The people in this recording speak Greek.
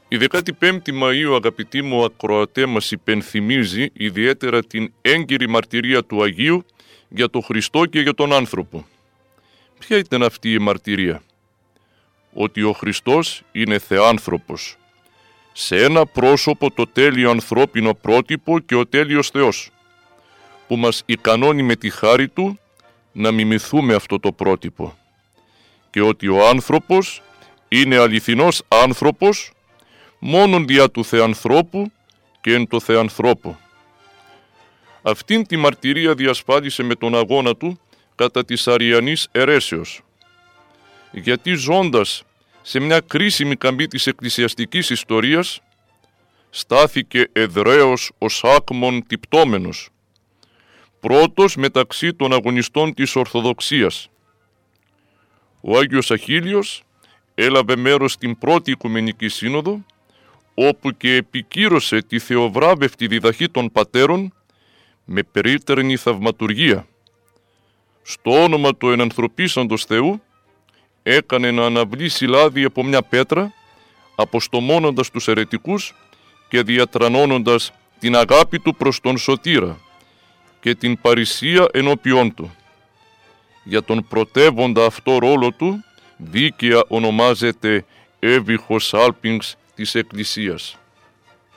Η 15η Μαΐου, αγαπητοί μου ακροατέ, μας υπενθυμίζει ιδιαίτερα την έγκυρη μαρτυρία του Αγίου για τον Χριστό και για τον άνθρωπο. Ποια ήταν αυτή η μαρτυρία? Ότι ο Χριστός είναι θεάνθρωπος, σε ένα πρόσωπο το τέλειο ανθρώπινο πρότυπο και ο τέλειος Θεός, που μας ικανώνει με τη χάρη Του να μιμηθούμε αυτό το πρότυπο, και ότι ο άνθρωπος είναι αληθινός άνθρωπος μόνον δια του θεανθρώπου και εν το θεανθρώπο. Αυτήν τη μαρτυρία διασφάλισε με τον αγώνα του κατά της αριανής αιρέσεως, γιατί ζώντας σε μια κρίσιμη καμπή της εκκλησιαστικής ιστορίας, στάθηκε εδραίος ως άκμον τυπτόμενος, πρώτος μεταξύ των αγωνιστών της Ορθοδοξίας. Ο Άγιος Αχίλιος έλαβε μέρος στην πρώτη Οικουμενική Σύνοδο, όπου και επικύρωσε τη θεοβράβευτη διδαχή των πατέρων με περίτερνη θαυματουργία. Στο όνομα του ενανθρωπίσαντος Θεού έκανε να αναβλήσει λάδι από μια πέτρα, αποστομώνοντας τους αιρετικούς και διατρανώνοντας την αγάπη του προς τον Σωτήρα και την παρησία ενώπιόν του. Για τον πρωτεύοντα αυτό ρόλο του δίκαια ονομάζεται έβυχος άλπινγκς της Εκκλησίας.